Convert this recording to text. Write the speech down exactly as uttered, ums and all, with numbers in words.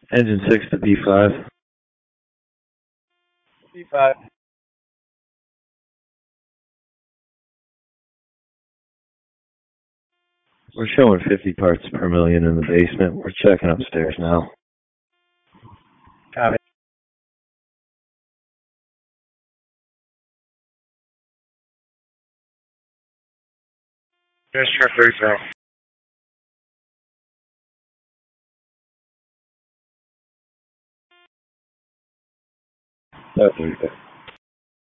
Engine six to B five. B five. We're showing fifty parts per million in the basement. We're checking upstairs now. Copy. Yes, sure, three zero. That's okay.